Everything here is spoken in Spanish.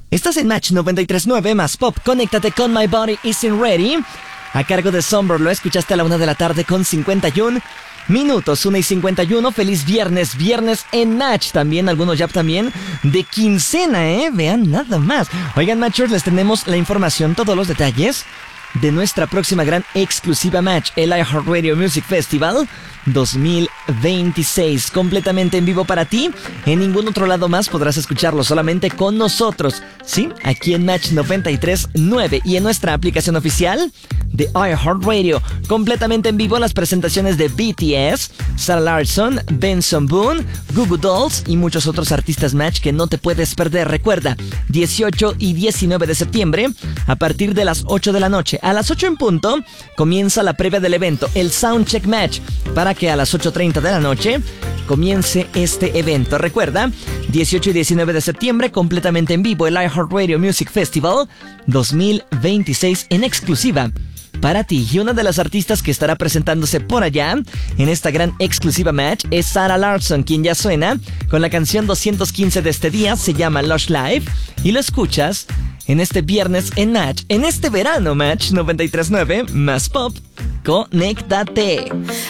Estás en Match 93.9 más Pop. Conéctate con My Body Isn't Ready. A cargo de Somber, lo escuchaste a la 1 de la tarde con 51 minutos. 1:51. Feliz viernes. Viernes en Match. También, algunos ya también de quincena, Vean nada más. Oigan, Matchers, les tenemos la información, todos los detalles de nuestra próxima gran exclusiva Match, el iHeartRadio Music Festival 2026, completamente en vivo para ti. En ningún otro lado más podrás escucharlo, solamente con nosotros, sí, aquí en Match 93.9 y en nuestra aplicación oficial de iHeartRadio. Completamente en vivo las presentaciones de BTS, Sarah Larsson, Benson Boone, Goo Goo Dolls y muchos otros artistas Match que no te puedes perder. Recuerda, 18 y 19 de septiembre, a partir de las 8 de la noche. A las 8 en punto, comienza la previa del evento, el Soundcheck Match, para que a las 8:30 de la noche comience este evento. Recuerda, 18 y 19 de septiembre, completamente en vivo, el iHeartRadio Music Festival 2026 en exclusiva para ti. Y una de las artistas que estará presentándose por allá en esta gran exclusiva Match es Sarah Larsson, quien ya suena con la canción 215 de este día, se llama Lush Life, y lo escuchas en este viernes en Match, en este verano Match 93.9 más Pop. Conéctate.